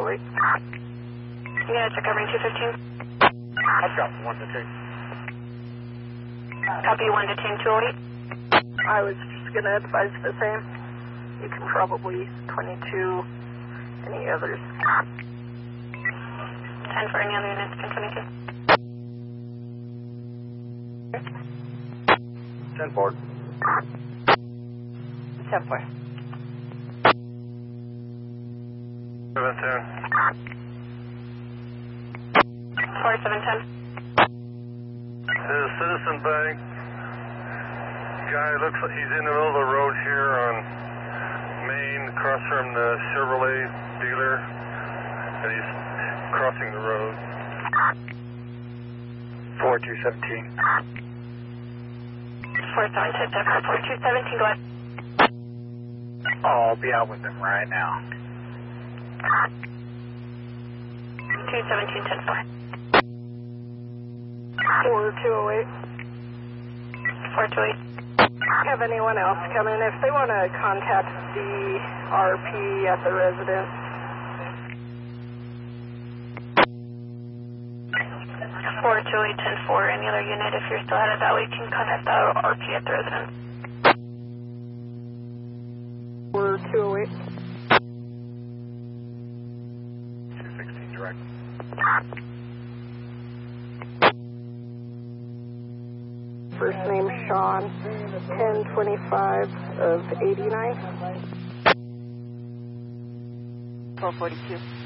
208. Units are covering 215. I've got 1 to 2. Copy 1 to 208. I was just going to advise the same. You can probably 22 any others. 10 for any other units, 1022. 10 forward. 10 4. 710. 4710. This is Citizen Bank. Guy looks like he's in the middle of the road here on Main, across from the Chevrolet dealer, and he's crossing the road. 4217. 4710, 4217, go ahead. I'll be out with him right now. 217, 10 4. 4208. 428. Have anyone else come in if they want to contact the RP at the residence? 428, 10 4. Any other unit, if you're still headed that way, you can contact the RP at the residence. 4208. 216 direct. First name Sean, 1025 of 89. 1242.